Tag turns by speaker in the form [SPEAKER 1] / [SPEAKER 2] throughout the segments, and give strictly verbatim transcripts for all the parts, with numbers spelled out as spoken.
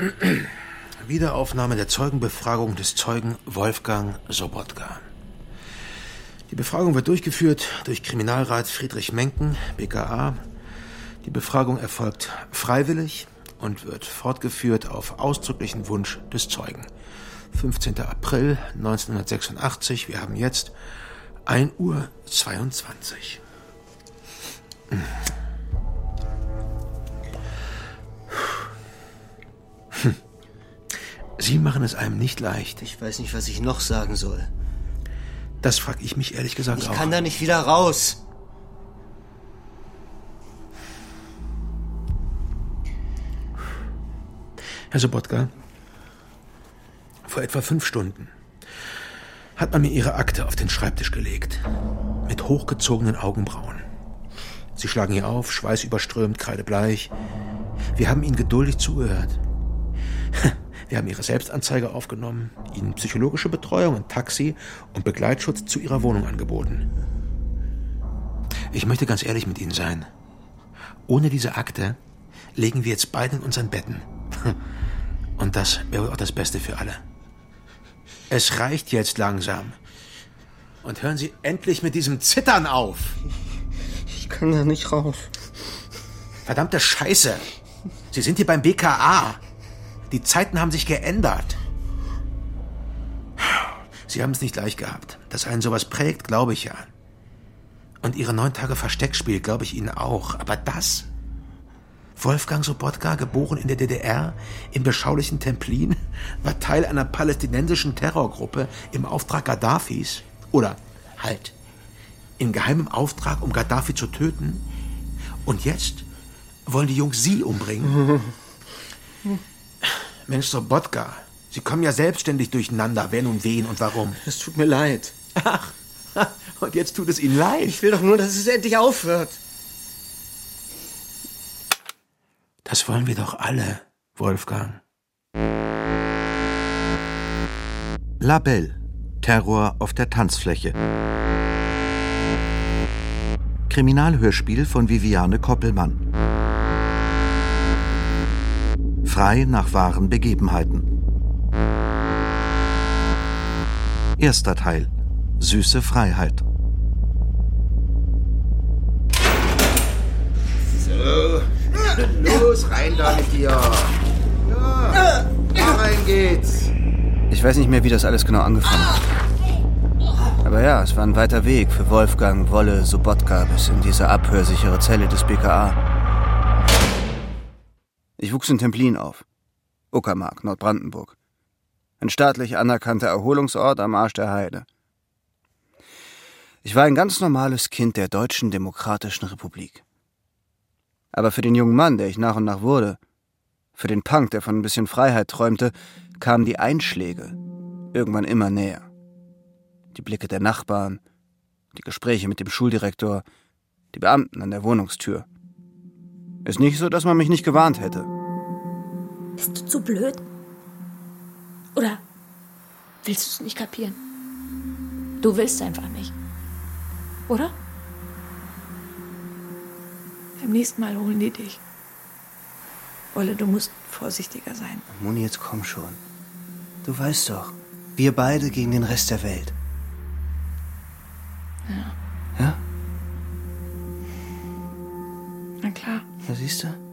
[SPEAKER 1] Wiederaufnahme der Zeugenbefragung des Zeugen Wolfgang Sobotka. Die Befragung wird durchgeführt durch Kriminalrat Friedrich Menken, B K A. Die Befragung erfolgt freiwillig und wird fortgeführt auf ausdrücklichen Wunsch des Zeugen. fünfzehnter April neunzehnhundertsechsundachtzig. Wir haben jetzt ein Uhr zweiundzwanzig. Hm. Sie machen es einem nicht leicht.
[SPEAKER 2] Ich weiß nicht, was ich noch sagen soll.
[SPEAKER 1] Das frage ich mich ehrlich gesagt
[SPEAKER 2] ich
[SPEAKER 1] auch.
[SPEAKER 2] Ich kann da nicht wieder raus.
[SPEAKER 1] Herr Sobotka, vor etwa fünf Stunden hat man mir Ihre Akte auf den Schreibtisch gelegt. Mit hochgezogenen Augenbrauen. Sie schlagen hier auf, schweißüberströmt, kreidebleich. Wir haben Ihnen geduldig zugehört. Wir haben Ihre Selbstanzeige aufgenommen, Ihnen psychologische Betreuung, ein Taxi und Begleitschutz zu Ihrer Wohnung angeboten. Ich möchte ganz ehrlich mit Ihnen sein. Ohne diese Akte legen wir jetzt beide in unseren Betten. Und das wäre auch das Beste für alle. Es reicht jetzt langsam. Und hören Sie endlich mit diesem Zittern auf.
[SPEAKER 2] Ich kann da nicht raus.
[SPEAKER 1] Verdammte Scheiße. Sie sind hier beim B K A. Die Zeiten haben sich geändert. Sie haben es nicht leicht gehabt. Dass einen sowas prägt, glaube ich ja. Und Ihre neun Tage Versteckspiel glaube ich Ihnen auch. Aber das? Wolfgang Sobotka, geboren in der D D R, im beschaulichen Templin, war Teil einer palästinensischen Terrorgruppe im Auftrag Gaddafis. Oder halt, in geheimem Auftrag, um Gaddafi zu töten. Und jetzt wollen die Jungs Sie umbringen. Mensch, Sobotka, Sie kommen ja selbstständig durcheinander, wer nun wen und warum.
[SPEAKER 2] Es tut mir leid.
[SPEAKER 1] Ach, und jetzt tut es Ihnen leid.
[SPEAKER 2] Ich will doch nur, dass es endlich aufhört.
[SPEAKER 1] Das wollen wir doch alle, Wolfgang.
[SPEAKER 3] Labelle. Terror auf der Tanzfläche. Kriminalhörspiel von Viviane Koppelmann. Frei nach wahren Begebenheiten. Erster Teil. Süße Freiheit.
[SPEAKER 4] So, los, rein da mit dir. Ja, da rein geht's.
[SPEAKER 5] Ich weiß nicht mehr, wie das alles genau angefangen hat. Aber ja, es war ein weiter Weg für Wolfgang Wolle Sobotka bis in diese abhörsichere Zelle des B K A. Ich wuchs in Templin auf. Uckermark, Nordbrandenburg. Ein staatlich anerkannter Erholungsort am Arsch der Heide. Ich war ein ganz normales Kind der Deutschen Demokratischen Republik. Aber für den jungen Mann, der ich nach und nach wurde, für den Punk, der von ein bisschen Freiheit träumte, kamen die Einschläge irgendwann immer näher. Die Blicke der Nachbarn, die Gespräche mit dem Schuldirektor, die Beamten an der Wohnungstür. Ist nicht so, dass man mich nicht gewarnt hätte.
[SPEAKER 6] Bist du zu blöd? Oder willst du es nicht kapieren? Du willst einfach nicht. Oder? Beim nächsten Mal holen die dich. Wolle, du musst vorsichtiger sein.
[SPEAKER 5] Moni, jetzt komm schon. Du weißt doch, wir beide gegen den Rest der Welt.
[SPEAKER 6] Ja.
[SPEAKER 5] Ja?
[SPEAKER 6] Na klar.
[SPEAKER 5] Da siehst du?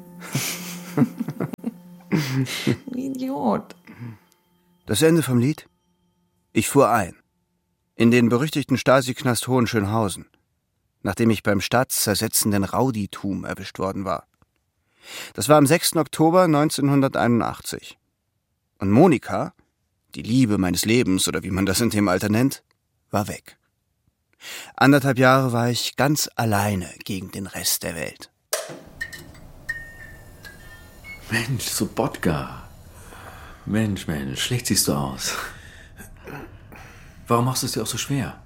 [SPEAKER 6] Idiot.
[SPEAKER 5] Das Ende vom Lied? Ich fuhr ein. In den berüchtigten Stasi-Knast Hohenschönhausen, nachdem ich beim staatszersetzenden Rowdytum erwischt worden war. Das war am sechsten Oktober neunzehnhunderteinundachtzig. Und Monika, die Liebe meines Lebens oder wie man das in dem Alter nennt, war weg. Anderthalb Jahre war ich ganz alleine gegen den Rest der Welt.
[SPEAKER 7] Mensch, Sobotka. Mensch, Mensch, schlecht siehst du aus. Warum machst du es dir auch so schwer?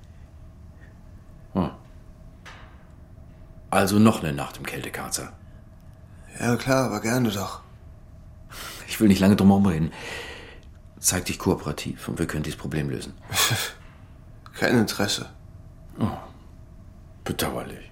[SPEAKER 7] Hm. Also noch eine Nacht im Kältekarzer.
[SPEAKER 2] Ja klar, aber gerne doch.
[SPEAKER 7] Ich will nicht lange drum herum reden. Zeig dich kooperativ und wir können dieses Problem lösen.
[SPEAKER 2] Kein Interesse.
[SPEAKER 7] Oh, bedauerlich.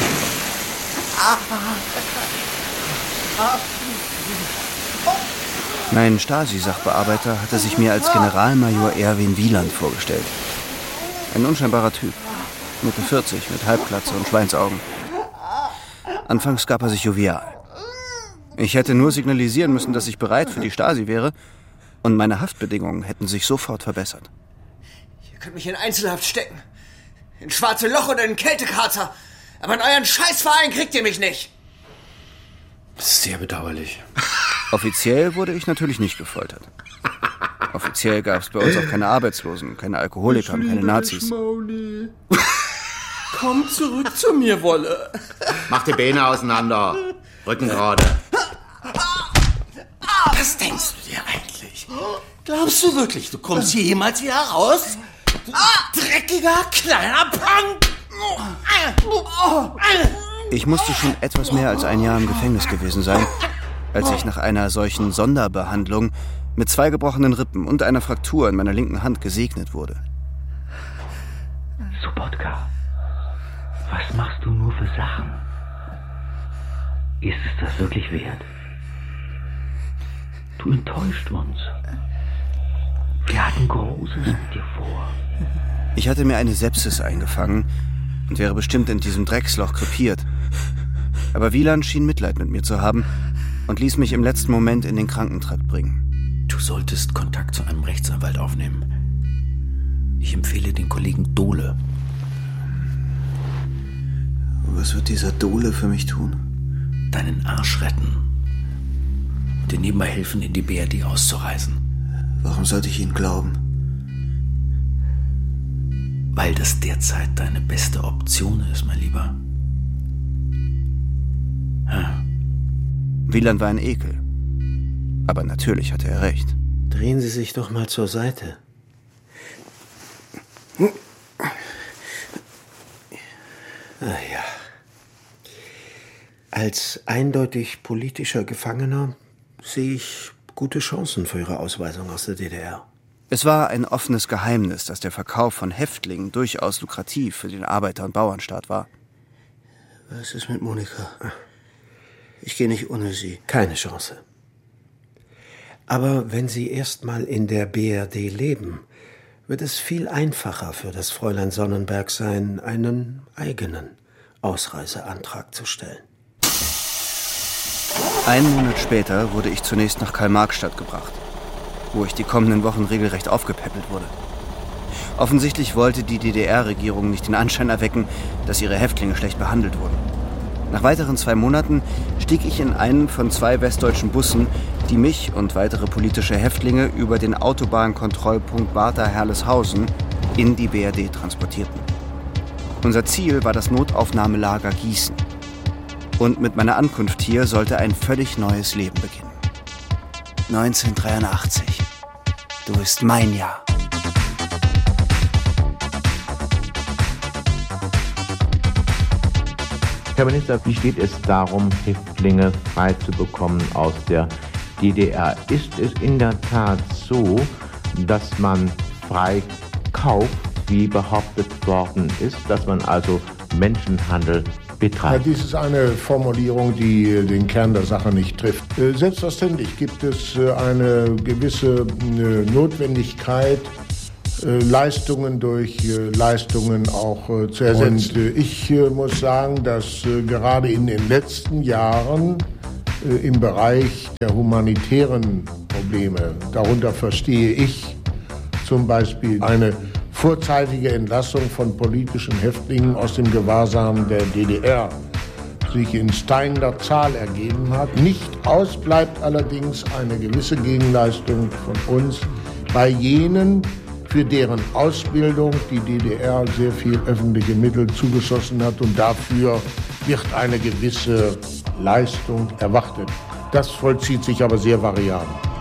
[SPEAKER 2] Ah. Ah.
[SPEAKER 5] Mein Stasi-Sachbearbeiter hatte sich mir als Generalmajor Erwin Wieland vorgestellt. Ein unscheinbarer Typ, Mitte vierzig, mit Halbglatze und Schweinsaugen. Anfangs gab er sich jovial. Ich hätte nur signalisieren müssen, dass ich bereit für die Stasi wäre, und meine Haftbedingungen hätten sich sofort verbessert.
[SPEAKER 2] Ihr könnt mich in Einzelhaft stecken. In schwarze Loch oder in Kältekarzer. Aber in euren Scheißverein kriegt ihr mich nicht.
[SPEAKER 7] Das ist sehr bedauerlich.
[SPEAKER 5] Offiziell wurde ich natürlich nicht gefoltert. Offiziell gab es bei uns auch keine Arbeitslosen, keine Alkoholiker und keine Nazis.
[SPEAKER 8] Komm zurück zu mir, Wolle.
[SPEAKER 4] Mach die Beine auseinander. Rücken gerade.
[SPEAKER 8] Was denkst du dir eigentlich? Glaubst du wirklich, du kommst hier jemals wieder raus? Du dreckiger, kleiner Punk!
[SPEAKER 5] Ich musste schon etwas mehr als ein Jahr im Gefängnis gewesen sein, als ich nach einer solchen Sonderbehandlung mit zwei gebrochenen Rippen und einer Fraktur in meiner linken Hand gesegnet wurde.
[SPEAKER 9] Sobotka, was machst du nur für Sachen? Ist es das wirklich wert? Du enttäuscht uns. Wir hatten Großes mit dir vor.
[SPEAKER 5] Ich hatte mir eine Sepsis eingefangen und wäre bestimmt in diesem Drecksloch krepiert. Aber Wieland schien Mitleid mit mir zu haben und ließ mich im letzten Moment in den Krankentrakt bringen.
[SPEAKER 7] Du solltest Kontakt zu einem Rechtsanwalt aufnehmen. Ich empfehle den Kollegen Dohle.
[SPEAKER 2] Was wird dieser Dohle für mich tun?
[SPEAKER 7] Deinen Arsch retten. Und dir nebenbei helfen, in die B R D auszureisen.
[SPEAKER 2] Warum sollte ich ihn glauben?
[SPEAKER 7] Weil das derzeit deine beste Option ist, mein Lieber. Ja.
[SPEAKER 5] Wieland war ein Ekel. Aber natürlich hatte er recht.
[SPEAKER 1] Drehen Sie sich doch mal zur Seite. Ah ja. Als eindeutig politischer Gefangener sehe ich gute Chancen für Ihre Ausweisung aus der D D R.
[SPEAKER 5] Es war ein offenes Geheimnis, dass der Verkauf von Häftlingen durchaus lukrativ für den Arbeiter- und Bauernstaat war.
[SPEAKER 1] Was ist mit Monika? Ich gehe nicht ohne sie. Keine Chance. Aber wenn Sie erst mal in der B R D leben, wird es viel einfacher für das Fräulein Sonnenberg sein, einen eigenen Ausreiseantrag zu stellen.
[SPEAKER 5] Einen Monat später wurde ich zunächst nach Karl-Marx-Stadt gebracht, wo ich die kommenden Wochen regelrecht aufgepäppelt wurde. Offensichtlich wollte die D D R-Regierung nicht den Anschein erwecken, dass ihre Häftlinge schlecht behandelt wurden. Nach weiteren zwei Monaten stieg ich in einen von zwei westdeutschen Bussen, die mich und weitere politische Häftlinge über den Autobahnkontrollpunkt Bartha-Herleshausen in die B R D transportierten. Unser Ziel war das Notaufnahmelager Gießen. Und mit meiner Ankunft hier sollte ein völlig neues Leben beginnen. neunzehnhundertdreiundachtzig. Du bist mein Jahr.
[SPEAKER 10] Herr Minister, wie steht es darum, Häftlinge frei zu bekommen aus der D D R? Ist es in der Tat so, dass man frei kauft, wie behauptet worden ist, dass man also Menschenhandel betreibt?
[SPEAKER 11] Ja, dies ist eine Formulierung, die den Kern der Sache nicht trifft. Selbstverständlich gibt es eine gewisse Notwendigkeit, Leistungen durch Leistungen auch zu ersetzen. Und ich muss sagen, dass gerade in den letzten Jahren im Bereich der humanitären Probleme, darunter verstehe ich zum Beispiel eine vorzeitige Entlassung von politischen Häftlingen aus dem Gewahrsam der D D R, sich in steigender Zahl ergeben hat. Nicht aus bleibt allerdings eine gewisse Gegenleistung von uns bei jenen, für deren Ausbildung die D D R sehr viel öffentliche Mittel zugeschossen hat, und dafür wird eine gewisse Leistung erwartet. Das vollzieht sich aber sehr variabel.